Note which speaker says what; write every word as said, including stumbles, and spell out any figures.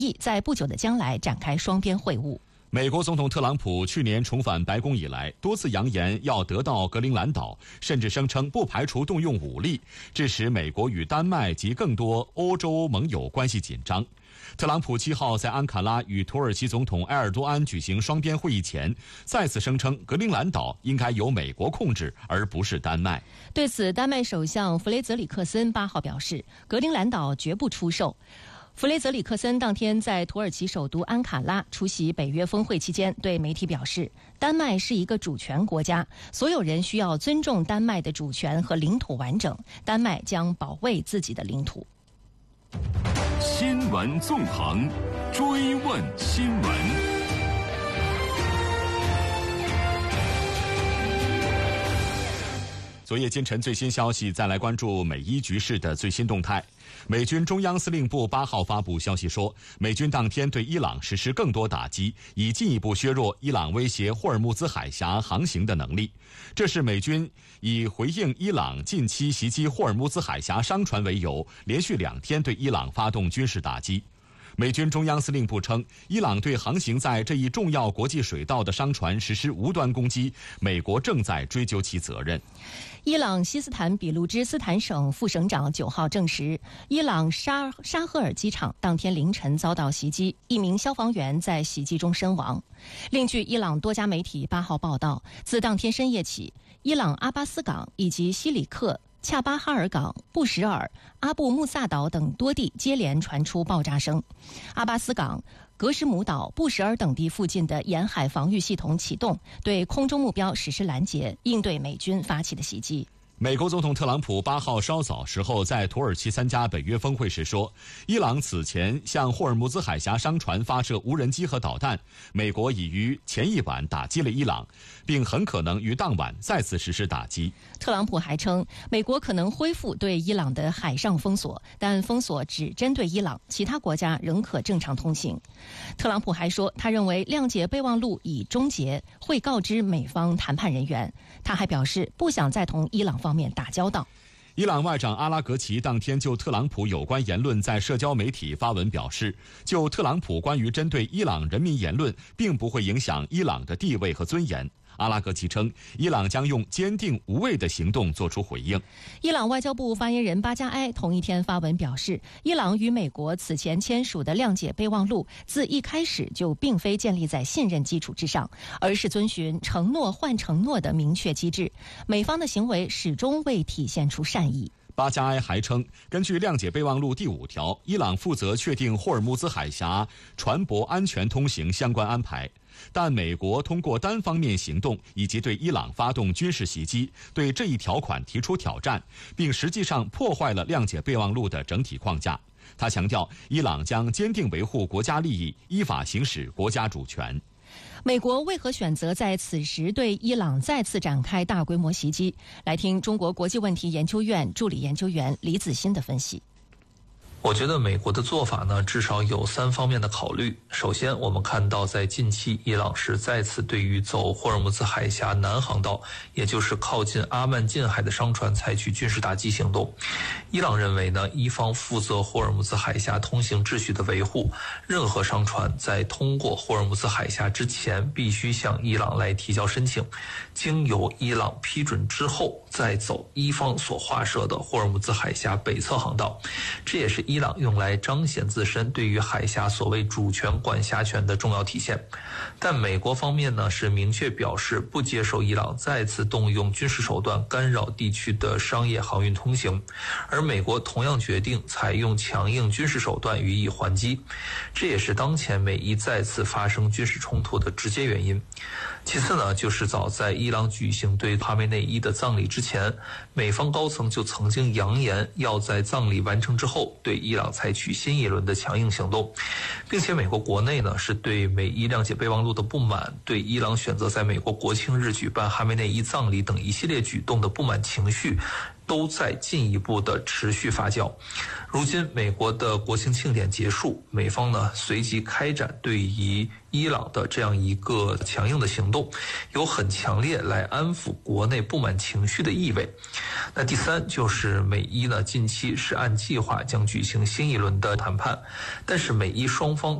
Speaker 1: 意在不久的将来展开双边会晤。
Speaker 2: 美国总统特朗普去年重返白宫以来，多次扬言要得到格陵兰岛，甚至声称不排除动用武力，致使美国与丹麦及更多欧洲盟友关系紧张。特朗普七号在安卡拉与土耳其总统埃尔多安举行双边会议前，再次声称格陵兰岛应该由美国控制，而不是丹麦。
Speaker 1: 对此，丹麦首相弗雷泽里克森八号表示，格陵兰岛绝不出售。弗雷泽里克森当天在土耳其首都安卡拉出席北约峰会期间，对媒体表示，丹麦是一个主权国家，所有人需要尊重丹麦的主权和领土完整，丹麦将保卫自己的领土。
Speaker 3: 新闻纵横，追问新闻。
Speaker 2: 昨夜今晨最新消息，再来关注美伊局势的最新动态。美军中央司令部八号发布消息说，美军当天对伊朗实施更多打击，以进一步削弱伊朗威胁霍尔木兹海峡航行的能力。这是美军以回应伊朗近期袭击霍尔木兹海峡商船为由，连续两天对伊朗发动军事打击。美军中央司令部称，伊朗对航行在这一重要国际水道的商船实施无端攻击，美国正在追究其责任。
Speaker 1: 伊朗西斯坦比路支斯坦省副省长九号证实，伊朗沙沙赫尔机场当天凌晨遭到袭击，一名消防员在袭击中身亡。另据伊朗多家媒体八号报道，自当天深夜起，伊朗阿巴斯港以及西里克、恰巴哈尔港、布什尔、阿布穆萨岛等多地接连传出爆炸声。阿巴斯港、格什姆岛、布什尔等地附近的沿海防御系统启动，对空中目标实施拦截，应对美军发起的袭击。
Speaker 2: 美国总统特朗普八号稍早时候在土耳其参加北约峰会时说，伊朗此前向霍尔木兹海峡商船发射无人机和导弹，美国已于前一晚打击了伊朗，并很可能于当晚再次实施打击。
Speaker 1: 特朗普还称，美国可能恢复对伊朗的海上封锁，但封锁只针对伊朗，其他国家仍可正常通行。特朗普还说，他认为谅解备忘录已终结，会告知美方谈判人员。他还表示，不想再同伊朗方面打交道。
Speaker 2: 伊朗外长阿拉格齐当天就特朗普有关言论在社交媒体发文表示，就特朗普关于针对伊朗人民言论，并不会影响伊朗的地位和尊严。阿拉格齐称，伊朗将用坚定无畏的行动作出回应。
Speaker 1: 伊朗外交部发言人巴加埃同一天发文表示，伊朗与美国此前签署的谅解备忘录，自一开始就并非建立在信任基础之上，而是遵循承诺换承诺的明确机制。美方的行为始终未体现出善意。
Speaker 2: 巴加埃还称，根据谅解备忘录第五条，伊朗负责确定霍尔木兹海峡船舶安全通行相关安排。但美国通过单方面行动以及对伊朗发动军事袭击，对这一条款提出挑战，并实际上破坏了谅解备忘录的整体框架。他强调，伊朗将坚定维护国家利益，依法行使国家主权。
Speaker 1: 美国为何选择在此时对伊朗再次展开大规模袭击？来听中国国际问题研究院助理研究员李子欣的分析。
Speaker 4: 我觉得美国的做法呢，至少有三方面的考虑。首先，我们看到在近期，伊朗是再次对于走霍尔木兹海峡南航道，也就是靠近阿曼近海的商船采取军事打击行动。伊朗认为呢，伊方负责霍尔木兹海峡通行秩序的维护，任何商船在通过霍尔木兹海峡之前，必须向伊朗来提交申请，经由伊朗批准之后，再走伊方所划设的霍尔木兹海峡北侧航道。这也是伊朗用来彰显自身对于海峡所谓主权管辖权的重要体现。但美国方面呢，是明确表示不接受伊朗再次动用军事手段干扰地区的商业航运通行，而美国同样决定采用强硬军事手段予以还击，这也是当前美伊再次发生军事冲突的直接原因。其次呢，就是早在伊朗举行对哈梅内伊的葬礼之前，美方高层就曾经扬言要在葬礼完成之后对伊朗采取新一轮的强硬行动，并且美国国内呢是对美伊谅解备忘录的不满，对伊朗选择在美国国庆日举办哈梅内伊葬礼等一系列举动的不满情绪， 都在进一步的持续发酵。如今美国的国庆庆典结束，美方呢随即开展对于伊朗的这样一个强硬的行动，有很强烈来安抚国内不满情绪的意味。那第三就是美伊呢近期是按计划将举行新一轮的谈判，但是美伊双方